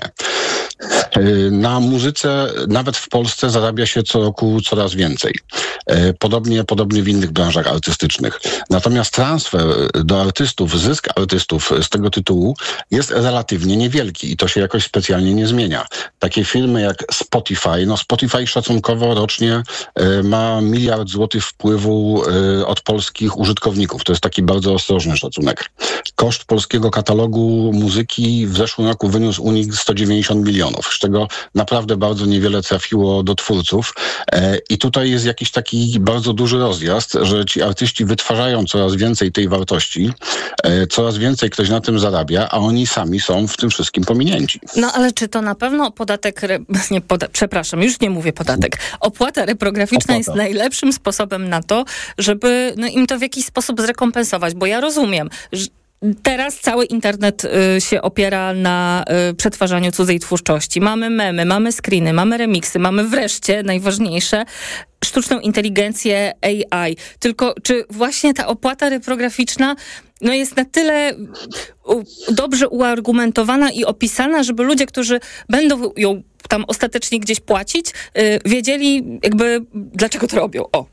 Speaker 28: Y, na muzyce, nawet w Polsce, zarabia się co roku coraz więcej. Y, podobnie, podobnie w innych branżach artystycznych. Natomiast transfer do artystów, zysk artystów z tego tytułu jest relatywnie niewielki i to się jakoś specjalnie nie zmienia. Takie firmy jak Spotify, no Spotify szacunkowo rocznie y, ma miliard złotych wpływu y, od polskich użytkowników. To jest taki bardzo ostrożny szacunek. Koszt polskiego katalogu muzyki w zeszłym roku wyniósł u nich sto dziewięćdziesiąt milionów, z czego naprawdę bardzo niewiele trafiło do twórców. Y, I tutaj jest jakiś taki bardzo duży rozjazd, że ci artyści wytwarzają coraz więcej tej wartości, y, coraz więcej ktoś na tym zarabia, a oni sami są w tym wszystkim pominięci.
Speaker 27: No ale czy to na pewno podatek, re... nie, poda... przepraszam, już nie mówię podatek, opłata reprograficzna opłata. Jest najlepszym sposobem na to, żeby no, im to w jakiś sposób zrekompensować, bo ja rozumiem, że teraz cały internet y, się opiera na y, przetwarzaniu cudzej twórczości. Mamy memy, mamy screeny, mamy remixy, mamy wreszcie, najważniejsze, sztuczną inteligencję A I. Tylko czy właśnie ta opłata reprograficzna no jest na tyle u, dobrze uargumentowana i opisana, żeby ludzie, którzy będą ją tam ostatecznie gdzieś płacić, y, wiedzieli jakby dlaczego to robią. O.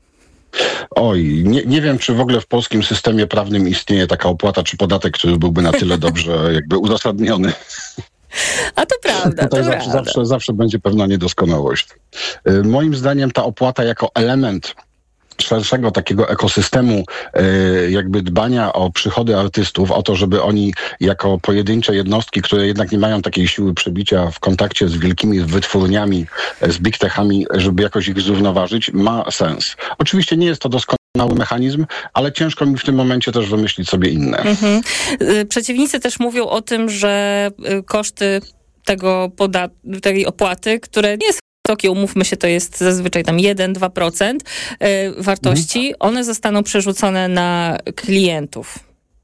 Speaker 28: Oj, nie, nie wiem, czy w ogóle w polskim systemie prawnym istnieje taka opłata czy podatek, który byłby na tyle dobrze jakby uzasadniony.
Speaker 27: A to prawda, to
Speaker 28: Tutaj zawsze,
Speaker 27: prawda.
Speaker 28: zawsze, zawsze będzie pewna niedoskonałość. Y, moim zdaniem ta opłata jako element szerszego takiego ekosystemu y, jakby dbania o przychody artystów, o to, żeby oni jako pojedyncze jednostki, które jednak nie mają takiej siły przebicia w kontakcie z wielkimi wytwórniami, z big techami, żeby jakoś ich zrównoważyć, ma sens. Oczywiście nie jest to doskonały mechanizm, ale ciężko mi w tym momencie też wymyślić sobie inne.
Speaker 27: Mhm. Przeciwnicy też mówią o tym, że koszty tego podat- tej opłaty, które nie są wysokie, umówmy się, to jest zazwyczaj tam jeden do dwóch procent y, wartości, mhm. one zostaną przerzucone na klientów.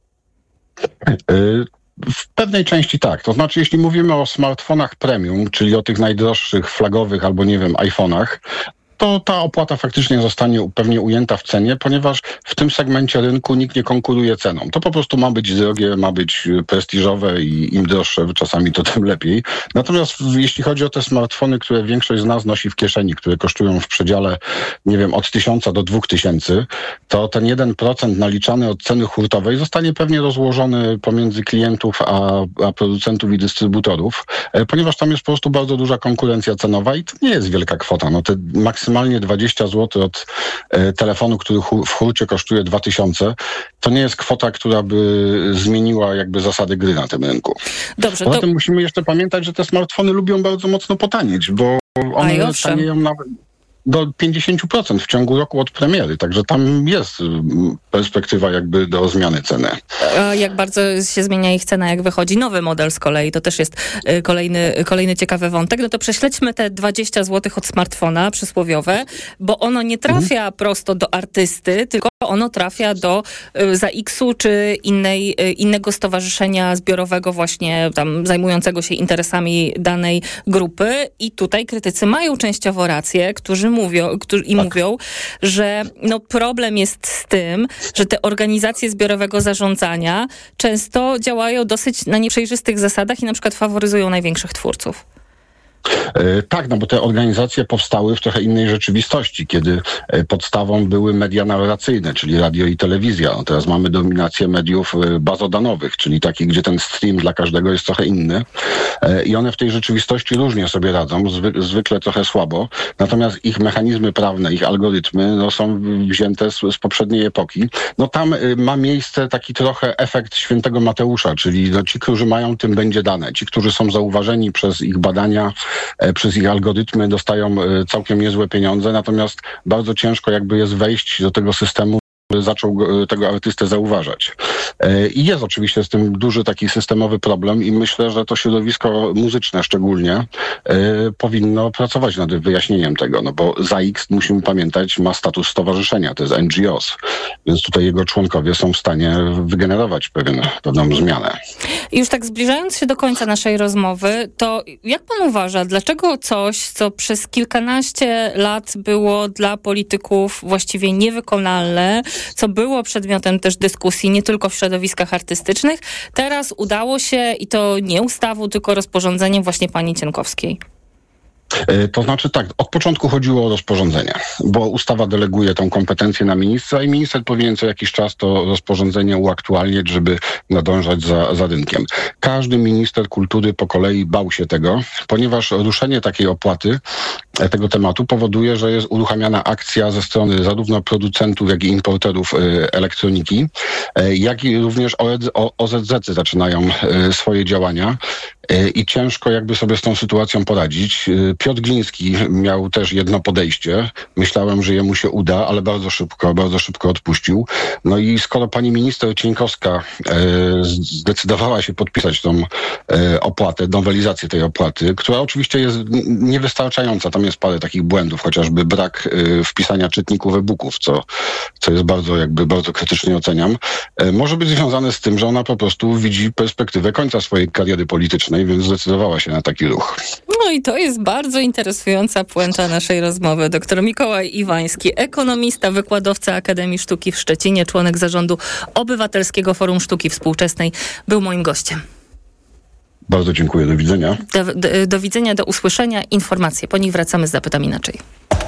Speaker 28: Y- W pewnej części tak. To znaczy, jeśli mówimy o smartfonach premium, czyli o tych najdroższych, flagowych albo, nie wiem, iPhone'ach, to ta opłata faktycznie zostanie pewnie ujęta w cenie, ponieważ w tym segmencie rynku nikt nie konkuruje ceną. To po prostu ma być drogie, ma być prestiżowe i im droższe czasami to tym lepiej. Natomiast jeśli chodzi o te smartfony, które większość z nas nosi w kieszeni, które kosztują w przedziale, nie wiem, od tysiąca do dwóch tysięcy, to ten jeden procent naliczany od ceny hurtowej zostanie pewnie rozłożony pomiędzy klientów a, a producentów i dystrybutorów, ponieważ tam jest po prostu bardzo duża konkurencja cenowa i to nie jest wielka kwota. No te maksymalnie dwadzieścia złotych od e, telefonu, który hu, w hurcie kosztuje dwa tysiące, to nie jest kwota, która by zmieniła jakby zasady gry na tym rynku.
Speaker 27: Dobrze,
Speaker 28: Poza
Speaker 27: to...
Speaker 28: tym musimy jeszcze pamiętać, że te smartfony lubią bardzo mocno potanieć, bo one tanieją nawet do pięćdziesiąt procent w ciągu roku od premiery, także tam jest perspektywa jakby do zmiany ceny.
Speaker 27: A jak bardzo się zmienia ich cena, jak wychodzi nowy model z kolei, to też jest kolejny, kolejny ciekawy wątek. No to prześledźmy te dwadzieścia złotych od smartfona przysłowiowe, bo ono nie trafia mhm. prosto do artysty, tylko ono trafia do za X-u czy innej, innego stowarzyszenia zbiorowego właśnie tam zajmującego się interesami danej grupy i tutaj krytycy mają częściowo rację, którzy mówią, którzy, i tak. mówią, że no problem jest z tym, że te organizacje zbiorowego zarządzania często działają dosyć na nieprzejrzystych zasadach i na przykład faworyzują największych twórców.
Speaker 28: Tak, no bo te organizacje powstały w trochę innej rzeczywistości, kiedy podstawą były media narracyjne, czyli radio i telewizja. No teraz mamy dominację mediów bazodanowych, czyli takich, gdzie ten stream dla każdego jest trochę inny i one w tej rzeczywistości różnie sobie radzą, zwy- zwykle trochę słabo, natomiast ich mechanizmy prawne, ich algorytmy no, są wzięte z, z poprzedniej epoki. No tam ma miejsce taki trochę efekt świętego Mateusza, czyli no, ci, którzy mają, tym będzie dane. Ci, którzy są zauważeni przez ich badania, przez ich algorytmy dostają całkiem niezłe pieniądze, natomiast bardzo ciężko jakby jest wejść do tego systemu, który zaczął tego artystę zauważać. I jest oczywiście z tym duży taki systemowy problem i myślę, że to środowisko muzyczne szczególnie powinno pracować nad wyjaśnieniem tego, no bo Z A X, musimy pamiętać, ma status stowarzyszenia, to jest N G O S, więc tutaj jego członkowie są w stanie wygenerować pewien, pewną zmianę.
Speaker 27: I już tak zbliżając się do końca naszej rozmowy, to jak pan uważa, dlaczego coś, co przez kilkanaście lat było dla polityków właściwie niewykonalne, co było przedmiotem też dyskusji nie tylko w środowiskach artystycznych, teraz udało się i to nie ustawą, tylko rozporządzeniem właśnie pani Cienkowskiej?
Speaker 28: To znaczy tak, od początku chodziło o rozporządzenie, bo ustawa deleguje tą kompetencję na ministra i minister powinien co jakiś czas to rozporządzenie uaktualniać, żeby nadążać za, za rynkiem. Każdy minister kultury po kolei bał się tego, ponieważ ruszenie takiej opłaty, tego tematu powoduje, że jest uruchamiana akcja ze strony zarówno producentów, jak i importerów elektroniki, jak i również O Z Z-y zaczynają swoje działania i ciężko jakby sobie z tą sytuacją poradzić. Piotr Gliński miał też jedno podejście. Myślałem, że jemu się uda, ale bardzo szybko, bardzo szybko odpuścił. No i skoro pani minister Cienkowska e, zdecydowała się podpisać tą e, opłatę, nowelizację tej opłaty, która oczywiście jest niewystarczająca, tam jest parę takich błędów, chociażby brak e, wpisania czytników e-booków, co, co jest bardzo jakby bardzo krytycznie oceniam, e, może być związane z tym, że ona po prostu widzi perspektywę końca swojej kariery politycznej, więc zdecydowała się na taki ruch.
Speaker 27: No i to jest bardzo interesująca puenta naszej rozmowy. Doktor Mikołaj Iwański, ekonomista, wykładowca Akademii Sztuki w Szczecinie, członek zarządu Obywatelskiego Forum Sztuki Współczesnej, był moim gościem.
Speaker 28: Bardzo dziękuję, do widzenia.
Speaker 27: Do, do, do widzenia, do usłyszenia. Informacje, po nich wracamy z Zapytam Inaczej.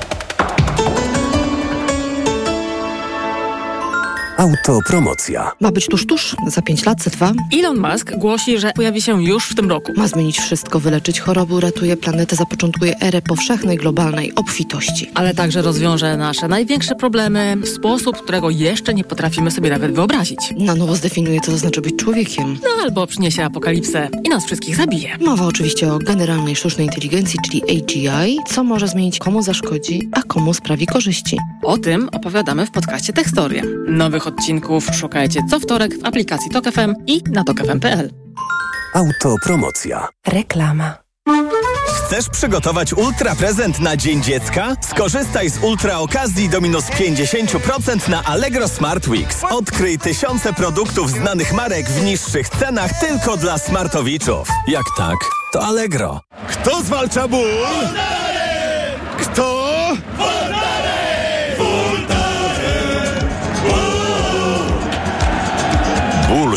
Speaker 7: Autopromocja.
Speaker 8: Ma być tuż, tuż, za pięć lat, za dwa.
Speaker 11: Elon Musk głosi, że pojawi się już w tym roku.
Speaker 8: Ma zmienić wszystko, wyleczyć choroby, uratuje planetę, zapoczątkuje erę powszechnej, globalnej obfitości.
Speaker 11: Ale także rozwiąże nasze największe problemy w sposób, którego jeszcze nie potrafimy sobie nawet wyobrazić.
Speaker 8: Na nowo zdefiniuje, co to znaczy być człowiekiem.
Speaker 11: No albo przyniesie apokalipsę i nas wszystkich zabije.
Speaker 8: Mowa oczywiście o generalnej sztucznej inteligencji, czyli A G I, co może zmienić, komu zaszkodzi, a komu sprawi korzyści.
Speaker 11: O tym opowiadamy w podcaście Techstoria. Nowych odcinków szukajcie co wtorek w aplikacji Tok F M i na tok f m kropka p l.
Speaker 7: Autopromocja.
Speaker 8: Reklama.
Speaker 18: Chcesz przygotować ultra prezent na Dzień Dziecka? Skorzystaj z ultra okazji do minus pięćdziesiąt procent na Allegro Smart Weeks. Odkryj tysiące produktów znanych marek w niższych cenach tylko dla smartowiczów. Jak tak, to Allegro. Kto zwalcza ból? Kto?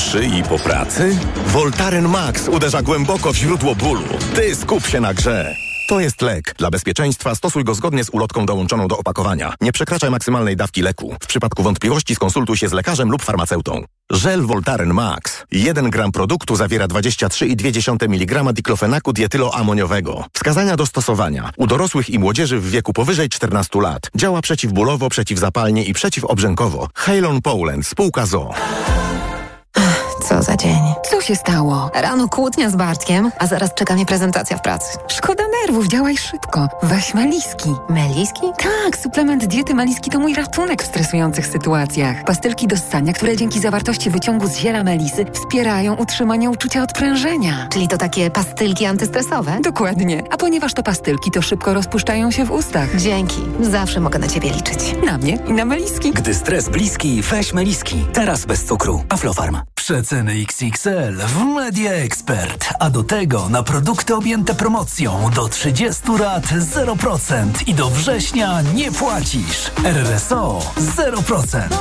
Speaker 10: uszy i po pracy? Voltaren Max uderza głęboko w źródło bólu. Ty skup się na grze. To jest lek. Dla bezpieczeństwa stosuj go zgodnie z ulotką dołączoną do opakowania. Nie przekraczaj maksymalnej dawki leku. W przypadku wątpliwości skonsultuj się z lekarzem lub farmaceutą. Żel Voltaren Max. jeden gram produktu zawiera dwadzieścia trzy i dwie dziesiąte miligrama diklofenaku dietyloamoniowego. Wskazania do stosowania. U dorosłych i młodzieży w wieku powyżej czternastu lat. Działa przeciwbólowo, przeciwzapalnie i przeciwobrzękowo. Halon Poland. Spółka z o o.
Speaker 12: Co za dzień. Co się stało? Rano kłótnia z Bartkiem, a zaraz czeka mnie prezentacja w pracy. Szkoda nerwów, działaj szybko. Weź Meliski. Meliski? Tak, suplement diety Meliski to mój ratunek w stresujących sytuacjach. Pastylki do ssania, które dzięki zawartości wyciągu z ziela melisy wspierają utrzymanie uczucia odprężenia. Czyli to takie pastylki antystresowe? Dokładnie. A ponieważ to pastylki, to szybko rozpuszczają się w ustach. Dzięki. Zawsze mogę na ciebie liczyć. Na mnie i na Meliski.
Speaker 14: Gdy stres bliski, weź Meliski. Teraz bez cukru. Aflofarm. Przeceny X X L w Media Expert, a do tego na produkty objęte promocją do trzydziestu rat zero procent i do września nie płacisz. R R S O zero procent.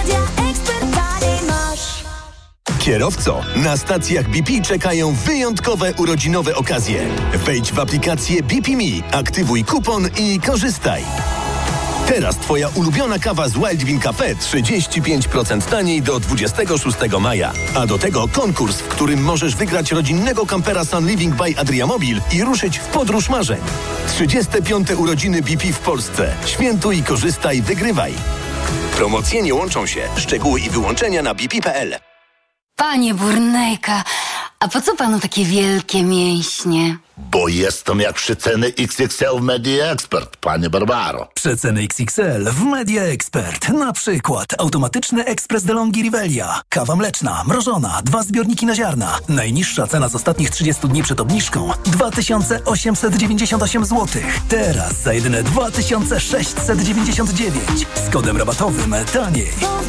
Speaker 15: Kierowco, na stacjach B P czekają wyjątkowe urodzinowe okazje. Wejdź w aplikację B P Me, aktywuj kupon i korzystaj. Teraz twoja ulubiona kawa z Wild Bean Cafe trzydzieści pięć procent taniej do dwudziestego szóstego maja. A do tego konkurs, w którym możesz wygrać rodzinnego kampera Sun Living by Adriamobil i ruszyć w podróż marzeń. trzydzieste piąte urodziny B P w Polsce. Świętuj, korzystaj, wygrywaj. Promocje nie łączą się. Szczegóły i wyłączenia na b p kropka p l.
Speaker 16: Panie Burnejka, a po co panu takie wielkie mięśnie?
Speaker 17: Bo jestem jak przeceny X X L w Media Expert, panie Barbaro.
Speaker 14: Przeceny X X L w Media Expert. Na przykład automatyczny ekspres DeLonghi Rivelia. Kawa mleczna, mrożona, dwa zbiorniki na ziarna. Najniższa cena z ostatnich trzydziestu dni przed obniżką dwa tysiące osiemset dziewięćdziesiąt osiem złotych. Teraz za jedyne dwa tysiące sześćset dziewięćdziesiąt dziewięć. Z kodem rabatowym taniej.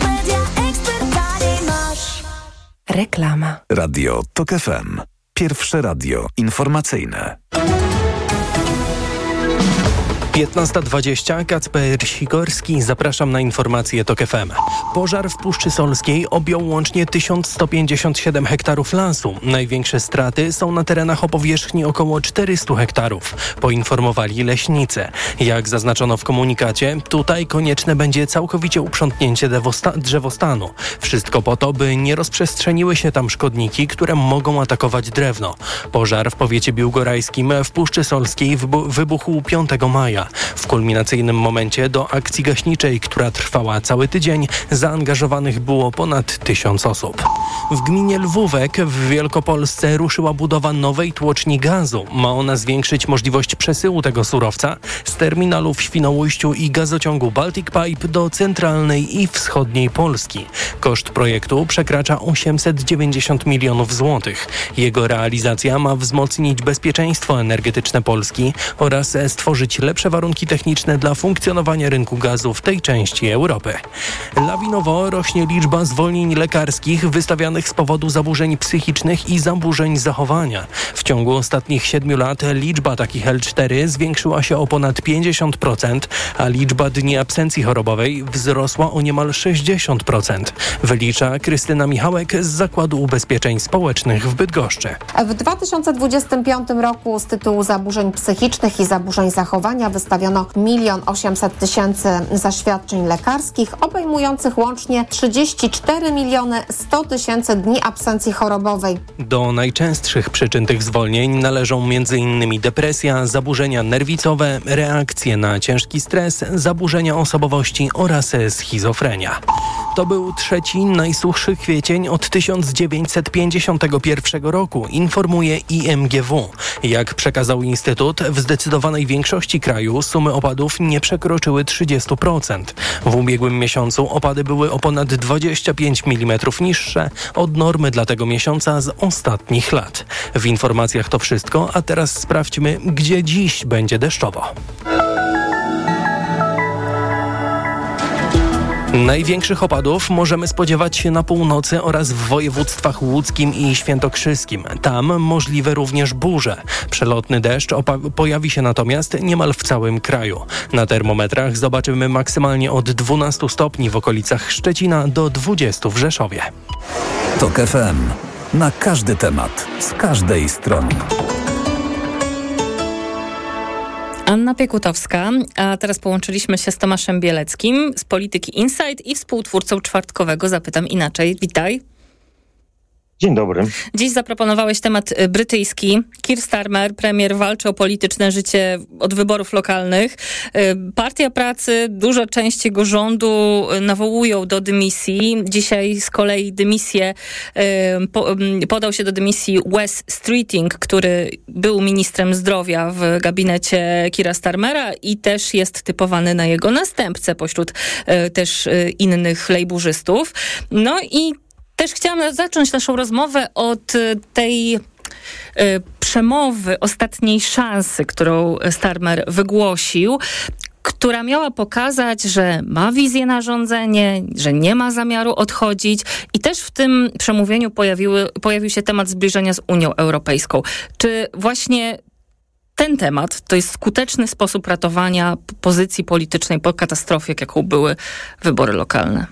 Speaker 2: Reklama.
Speaker 6: Radio TOK F M. Pierwsze radio informacyjne.
Speaker 19: piętnasta dwadzieścia, Kacper Sikorski, zapraszam na informacje TOK F M. Pożar w Puszczy Solskiej objął łącznie tysiąc sto pięćdziesiąt siedem hektarów lasu. Największe straty są na terenach o powierzchni około czterystu hektarów, poinformowali leśnicy. Jak zaznaczono w komunikacie, tutaj konieczne będzie całkowicie uprzątnięcie dewosta- drzewostanu. Wszystko po to, by nie rozprzestrzeniły się tam szkodniki, które mogą atakować drewno. Pożar w powiecie biłgorajskim w Puszczy Solskiej wybu- wybuchł piątego maja. W kulminacyjnym momencie do akcji gaśniczej, która trwała cały tydzień, zaangażowanych było ponad tysiąc osób. W gminie Lwówek w Wielkopolsce ruszyła budowa nowej tłoczni gazu. Ma ona zwiększyć możliwość przesyłu tego surowca z terminalu w Świnoujściu i gazociągu Baltic Pipe do centralnej i wschodniej Polski. Koszt projektu przekracza osiemset dziewięćdziesiąt milionów złotych. Jego realizacja ma wzmocnić bezpieczeństwo energetyczne Polski oraz stworzyć lepsze warunki techniczne dla funkcjonowania rynku gazu w tej części Europy. Lawinowo rośnie liczba zwolnień lekarskich wystawianych z powodu zaburzeń psychicznych i zaburzeń zachowania. W ciągu ostatnich siedmiu lat liczba takich L cztery zwiększyła się o ponad pięćdziesiąt procent, a liczba dni absencji chorobowej wzrosła o niemal sześćdziesiąt procent. Wylicza Krystyna Michałek z Zakładu Ubezpieczeń Społecznych w Bydgoszczy.
Speaker 20: W dwa tysiące dwudziestym piątym roku z tytułu zaburzeń psychicznych i zaburzeń zachowania wystawiono milion osiemset tysięcy zaświadczeń lekarskich, obejmujących łącznie trzydzieści cztery miliony sto tysięcy dni absencji chorobowej.
Speaker 19: Do najczęstszych przyczyn tych zwolnień należą m.in. depresja, zaburzenia nerwicowe, reakcje na ciężki stres, zaburzenia osobowości oraz schizofrenia. To był trzeci najsuchszy kwiecień od tysiąc dziewięćset pięćdziesiątego pierwszego roku, informuje I M G W. Jak przekazał Instytut, w zdecydowanej większości kraju sumy opadów nie przekroczyły trzydzieści procent. W ubiegłym miesiącu opady były o ponad dwadzieścia pięć milimetrów niższe od normy dla tego miesiąca z ostatnich lat. W informacjach to wszystko, a teraz sprawdźmy, gdzie dziś będzie deszczowo. Największych opadów możemy spodziewać się na północy oraz w województwach łódzkim i świętokrzyskim. Tam możliwe również burze. Przelotny deszcz opa- pojawi się natomiast niemal w całym kraju. Na termometrach zobaczymy maksymalnie od dwunastu stopni w okolicach Szczecina do dwudziestu w Rzeszowie.
Speaker 6: TOK F M. Na każdy temat, z każdej strony.
Speaker 27: Anna Piekutowska, a teraz połączyliśmy się z Tomaszem Bieleckim z Polityki Insight i współtwórcą czwartkowego Zapytam Inaczej. Witaj.
Speaker 1: Dzień dobry.
Speaker 27: Dziś zaproponowałeś temat brytyjski. Keir Starmer, premier, walczy o polityczne życie od wyborów lokalnych. Partia Pracy, duża część jego rządu nawołują do dymisji. Dzisiaj z kolei dymisję, podał się do dymisji Wes Streeting, który był ministrem zdrowia w gabinecie Keira Starmera i też jest typowany na jego następcę pośród też innych lejburzystów. No i też chciałam zacząć naszą rozmowę od tej y, przemowy ostatniej szansy, którą Starmer wygłosił, która miała pokazać, że ma wizję na rządzenie, że nie ma zamiaru odchodzić i też w tym przemówieniu pojawiły, pojawił się temat zbliżenia z Unią Europejską. Czy właśnie ten temat to jest skuteczny sposób ratowania pozycji politycznej po katastrofie, jaką były wybory lokalne?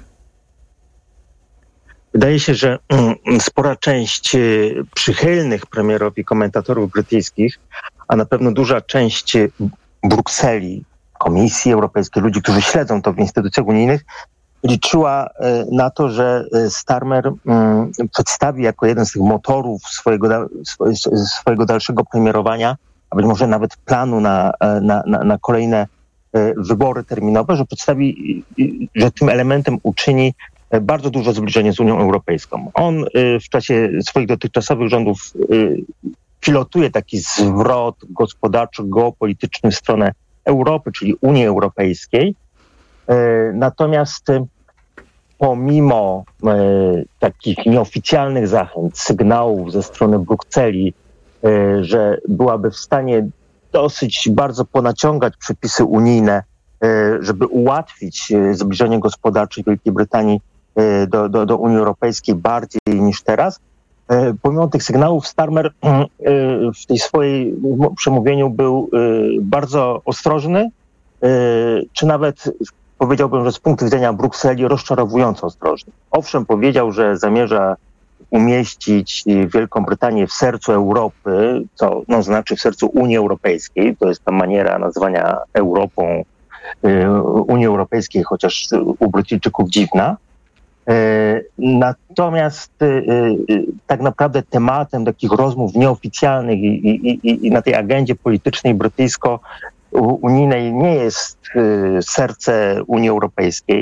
Speaker 1: Wydaje się, że spora część przychylnych premierowi komentatorów brytyjskich, a na pewno duża część Brukseli, Komisji Europejskiej, ludzi, którzy śledzą to w instytucjach unijnych, liczyła na to, że Starmer przedstawi jako jeden z tych motorów swojego, swojego dalszego premierowania, a być może nawet planu na, na, na, na kolejne wybory terminowe, że przedstawi, że tym elementem uczyni bardzo duże zbliżenie z Unią Europejską. On w czasie swoich dotychczasowych rządów pilotuje taki zwrot gospodarczo-geopolityczny w stronę Europy, czyli Unii Europejskiej. Natomiast pomimo takich nieoficjalnych zachęt, sygnałów ze strony Brukseli, że byłaby w stanie dosyć bardzo ponaciągać przepisy unijne, żeby ułatwić zbliżenie gospodarcze Wielkiej Brytanii Do, do, do Unii Europejskiej bardziej niż teraz. Pomimo tych sygnałów Starmer w tej swojej przemówieniu był bardzo ostrożny, czy nawet powiedziałbym, że z punktu widzenia Brukseli rozczarowująco ostrożny. Owszem, powiedział, że zamierza umieścić Wielką Brytanię w sercu Europy, co no, znaczy w sercu Unii Europejskiej. To jest ta maniera nazywania Europą Unii Europejskiej, chociaż u Brytyjczyków dziwna. Natomiast tak naprawdę tematem takich rozmów nieoficjalnych i, i, i, i na tej agendzie politycznej brytyjsko-unijnej nie jest serce Unii Europejskiej.